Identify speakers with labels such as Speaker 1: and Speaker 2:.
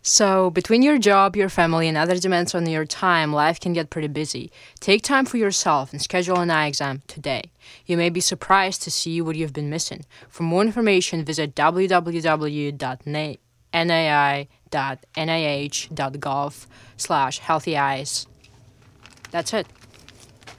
Speaker 1: So, between your job, your family, and other demands on your time, life can get pretty busy. Take time for yourself and schedule an eye exam today. You may be surprised to see what you've been missing. For more information, visit www.nai.nih.gov/healthy eyes. That's it.